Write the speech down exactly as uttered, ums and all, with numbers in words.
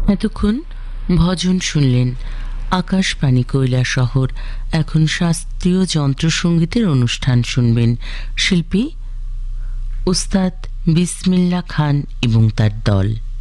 এতক্ষণ ভজন শুনলেন। আকাশবাণী কৈলাসহর। এখন শাস্ত্রীয় যন্ত্রসঙ্গীতের অনুষ্ঠান শুনবেন। শিল্পী উস্তাদ বিসমিল্লাহ খান এবং তার দল।